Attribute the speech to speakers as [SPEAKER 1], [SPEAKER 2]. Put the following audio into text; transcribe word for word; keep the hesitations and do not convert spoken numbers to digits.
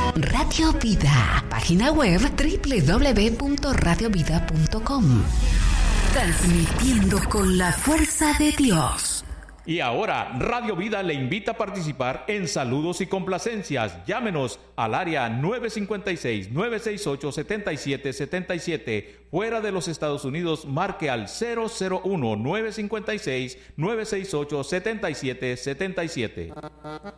[SPEAKER 1] Radio Vida, página web doble u doble u doble u punto radio vida punto com. Transmitiendo con la fuerza de Dios.
[SPEAKER 2] Y ahora, Radio Vida le invita a participar en saludos y complacencias. Llámenos al área nueve cinco seis, nueve seis ocho, siete siete siete siete. Fuera de los Estados Unidos, marque al cero cero uno, nueve cinco seis, nueve seis ocho, siete siete siete siete.